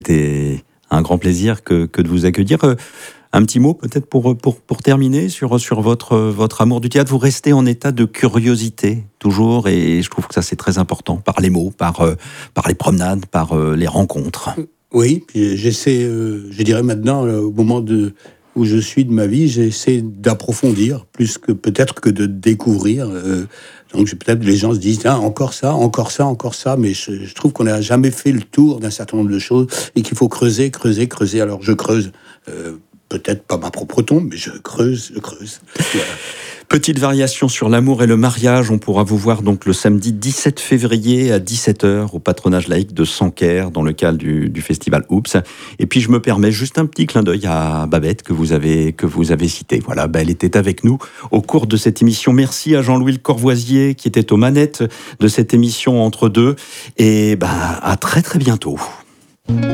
C'était un grand plaisir que de vous accueillir. Un petit mot peut-être pour terminer sur votre amour du théâtre. Vous restez en état de curiosité toujours, et je trouve que ça c'est très important, par les mots, par les promenades, par les rencontres. Oui, puis j'essaie, je dirais maintenant, au moment où je suis de ma vie, j'essaie d'approfondir plus que peut-être que de découvrir. Donc peut-être les gens se disent encore ça, encore ça, encore ça, mais je trouve qu'on n'a jamais fait le tour d'un certain nombre de choses et qu'il faut creuser, creuser, creuser. Alors je creuse, peut-être pas ma propre tombe, mais je creuse. Voilà. Petite variation sur l'amour et le mariage, on pourra vous voir donc le samedi 17 février à 17h au patronage laïque de Sanquer dans le cadre du festival Oups. Et puis je me permets juste un petit clin d'œil à Babette que vous avez citée. Voilà, elle était avec nous au cours de cette émission. Merci à Jean-Louis Le Corvoisier qui était aux manettes de cette émission Entre deux, et à très très bientôt.